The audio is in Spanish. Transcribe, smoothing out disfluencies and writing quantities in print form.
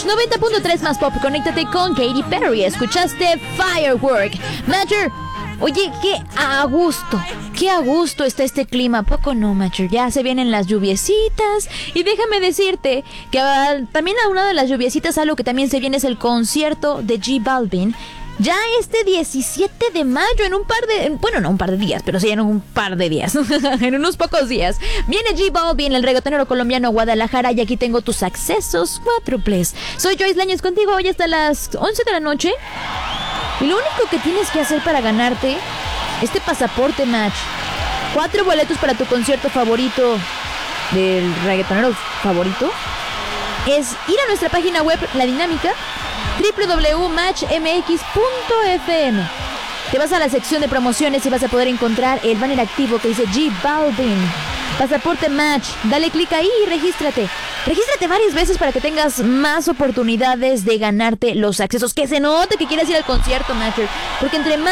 Match 90.3 más pop. Conéctate con Katy Perry. Escuchaste Firework. Matcher, oye, qué a gusto está este clima. ¿A poco no, Matcher? Ya se vienen las lluviecitas. Y déjame decirte que también a una de las lluviecitas, algo que también se viene es el concierto de J Balvin. Ya este 17 de mayo, en un par de... Bueno, no un par de días, pero sí en un par de días. En unos pocos días. Viene J Balvin, el reggaetonero colombiano, a Guadalajara. Y aquí tengo tus accesos cuádruples. Soy Joyce Lañez contigo hoy hasta las 11 de la noche. Y lo único que tienes que hacer para ganarte este pasaporte, Match, 4 boletos para tu concierto favorito del reggaetonero favorito, es ir a nuestra página web, La Dinámica, www.matchmx.fm. Te vas a la sección de promociones y vas a poder encontrar el banner activo que dice J Balvin, pasaporte Match. Dale clic ahí y regístrate. Regístrate varias veces para que tengas más oportunidades de ganarte los accesos. Que se note que quieres ir al concierto, Matcher, porque entre más